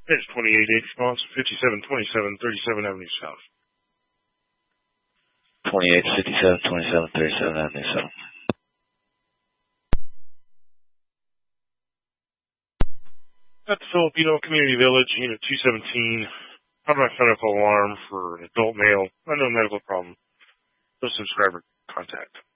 It's 2880 response, 5727 37 Avenue South. 2857 37 Avenue South. At the Filipino Community Village, Unit 217. Automatic medical alarm for an adult male. Unknown medical problem. No subscriber contact.